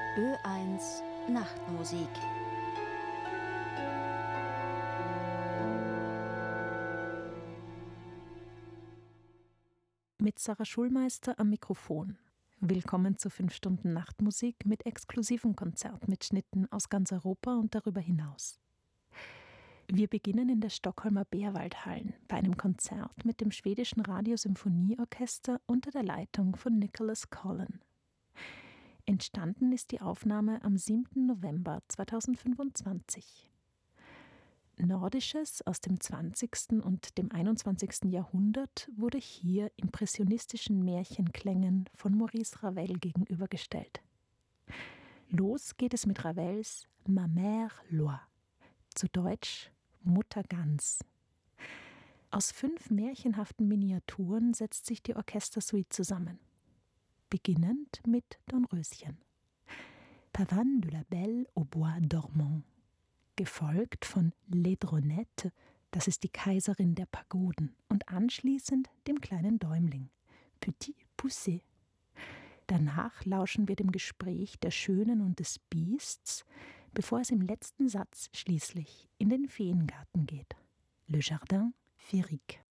Ö1 Nachtmusik. Mit Sarah Schulmeister am Mikrofon. Willkommen zu 5 Stunden Nachtmusik mit exklusiven Konzertmitschnitten aus ganz Europa und darüber hinaus. Wir beginnen in der Stockholmer Beerwaldhallen bei einem Konzert mit dem schwedischen Radiosymphonieorchester unter der Leitung von Nicholas Collin. Entstanden ist die Aufnahme am 7. November 2025. Nordisches aus dem 20. und dem 21. Jahrhundert wurde hier impressionistischen Märchenklängen von Maurice Ravel gegenübergestellt. Los geht es mit Ravels Ma Mère Loi, zu Deutsch Mutter Gans. Aus 5 märchenhaften Miniaturen setzt sich die Orchestersuite zusammen. Beginnend mit Dornröschen. Pavane de la Belle au Bois dormant. Gefolgt von Laidronette, das ist die Kaiserin der Pagoden, und anschließend dem kleinen Däumling, Petit Poucet. Danach lauschen wir dem Gespräch der Schönen und des Biests, bevor es im letzten Satz schließlich in den Feengarten geht. Le Jardin Féerique.